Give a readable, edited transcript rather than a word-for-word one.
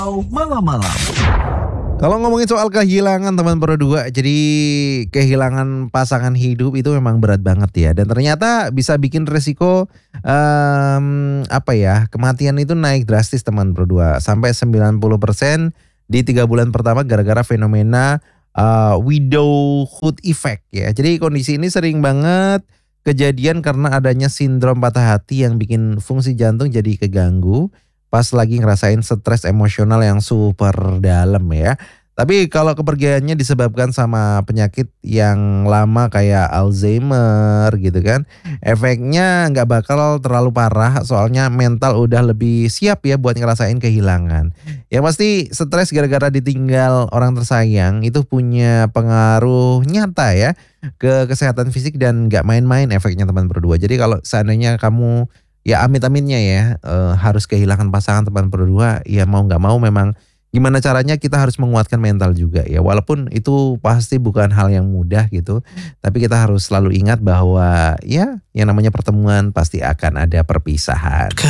Malam-malam. Kalau ngomongin soal kehilangan teman berdua, jadi kehilangan pasangan hidup itu memang berat banget ya. Dan ternyata bisa bikin resiko kematian itu naik drastis teman berdua. Sampai 90% di 3 bulan pertama gara-gara fenomena widowhood effect ya. Jadi kondisi ini sering banget kejadian karena adanya sindrom patah hati yang bikin fungsi jantung jadi keganggu pas lagi ngerasain stres emosional yang super dalam ya. Tapi kalau kepergiannya disebabkan sama penyakit yang lama kayak Alzheimer gitu kan, efeknya nggak bakal terlalu parah soalnya mental udah lebih siap ya buat ngerasain kehilangan. Yang pasti stres gara-gara ditinggal orang tersayang itu punya pengaruh nyata ya ke kesehatan fisik dan nggak main-main efeknya teman berdua. Jadi kalau seandainya kamu ya amit-amitnya ya harus kehilangan pasangan teman berdua, ya mau nggak mau memang gimana caranya kita harus menguatkan mental juga ya. Walaupun itu pasti bukan hal yang mudah gitu, tapi kita harus selalu ingat bahwa ya yang namanya pertemuan pasti akan ada perpisahan.